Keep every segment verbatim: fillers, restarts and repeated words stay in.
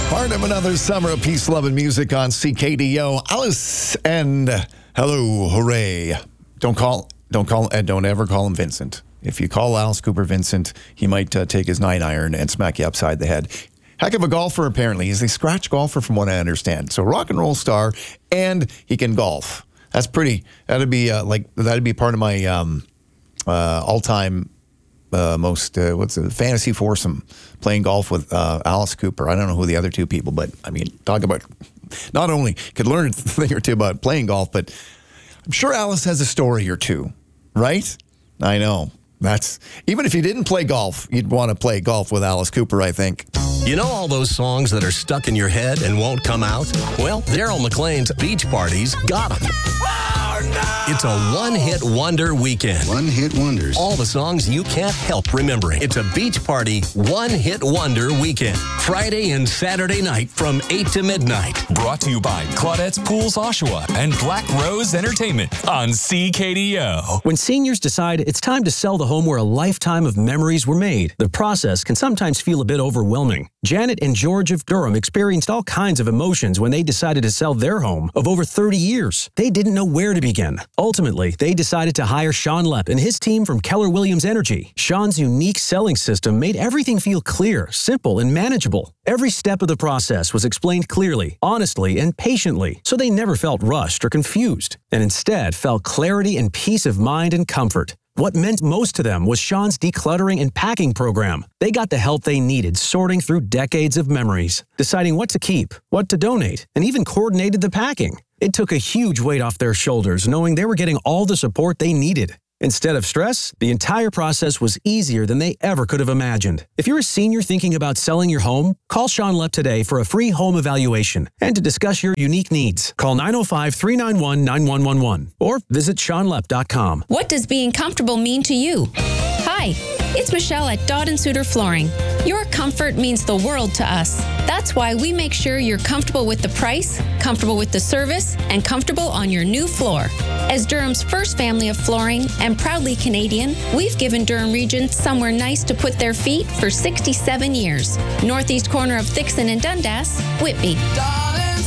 Part of another summer of peace, love, and music on C K D O. Alice and hello, hooray. Don't call, don't call, and don't ever call him Vincent. If you call Alice Cooper Vincent, he might uh, take his nine iron and smack you upside the head. Heck of a golfer, apparently. He's a scratch golfer from what I understand. So rock and roll star, and he can golf. That's pretty, that'd be uh, like, that'd be part of my um, uh, all-time uh, most, uh, what's it, fantasy foursome, playing golf with uh, Alice Cooper. I don't know who the other two people, but I mean, talk about, not only could learn a thing or two about playing golf, but I'm sure Alice has a story or two, right? I know. That's, even if you didn't play golf, you'd want to play golf with Alice Cooper, I think. You know all those songs that are stuck in your head and won't come out? Well, Daryl McLean's Beach Parties got them. Oh, no! It's a one-hit wonder weekend. One-hit wonders. All the songs you can't help remembering. It's a beach party one-hit wonder weekend. Friday and Saturday night from eight to midnight. Brought to you by Claudette's Pools Oshawa and Black Rose Entertainment on C K D O. When seniors decide it's time to sell the home where a lifetime of memories were made, the process can sometimes feel a bit overwhelming. Janet and George of Durham experienced all kinds of emotions when they decided to sell their home of over thirty years. They didn't know where to begin. Ultimately, they decided to hire Sean Lepp and his team from Keller Williams Energy. Sean's unique selling system made everything feel clear, simple, and manageable. Every step of the process was explained clearly, honestly, and patiently, so they never felt rushed or confused, and instead felt clarity and peace of mind and comfort. What meant most to them was Sean's decluttering and packing program. They got the help they needed sorting through decades of memories, deciding what to keep, what to donate, and even coordinated the packing. It took a huge weight off their shoulders knowing they were getting all the support they needed. Instead of stress, the entire process was easier than they ever could have imagined. If you're a senior thinking about selling your home, call Sean Lepp today for a free home evaluation and to discuss your unique needs. Call nine oh five, three nine one, nine one one one or visit sean lepp dot com. What does being comfortable mean to you? Hi, it's Michelle at Dodd and Suter Flooring. Your comfort means the world to us. That's why we make sure you're comfortable with the price, comfortable with the service, and comfortable on your new floor. As Durham's first family of flooring and proudly Canadian, we've given Durham Region somewhere nice to put their feet for sixty-seven years. Northeast corner of Thixon and Dundas, Whitby. Dodd and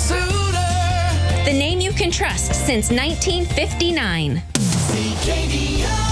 Suter. The name you can trust since nineteen fifty-nine. C K D O.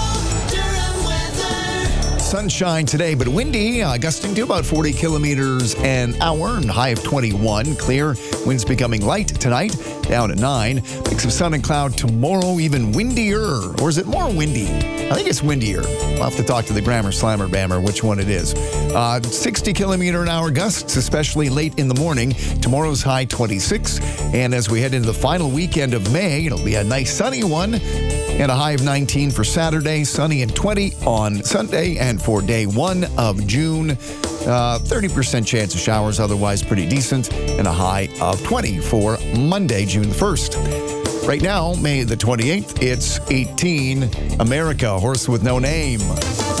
Sunshine today, but windy, uh, gusting to about forty kilometers an hour and high of twenty-one. Clear, winds becoming light tonight, down at nine. Mix of sun and cloud tomorrow, even windier. Or is it more windy? I think it's windier. We'll have to talk to the grammar slammer bammer which one it is. Uh, sixty kilometer an hour gusts, especially late in the morning. Tomorrow's high twenty-six. And as we head into the final weekend of May, it'll be a nice sunny one. And a high of nineteen for Saturday, sunny and twenty on Sunday, and for day one of June, uh, thirty percent chance of showers, otherwise pretty decent, and a high of twenty for Monday, June the first. Right now, May the twenty-eighth, it's eighteen. America, Horse with No Name.